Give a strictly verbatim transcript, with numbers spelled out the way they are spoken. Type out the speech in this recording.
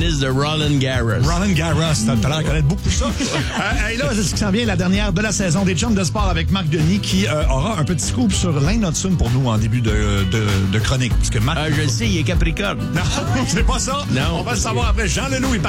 tennis de Roland Garros. Roland Garros, t'as l'air de connaître beaucoup ça. euh, et là, c'est ce qui s'en vient, la dernière de la saison des Chums de sport avec Marc Denis qui euh, aura un petit scoop sur Lane Hudson pour nous en début de, de, de chronique. Parce que Marc... Ah, je le sais, il est Capricorne. Non, c'est pas ça. Non. On va le savoir après. Jean Leloup, il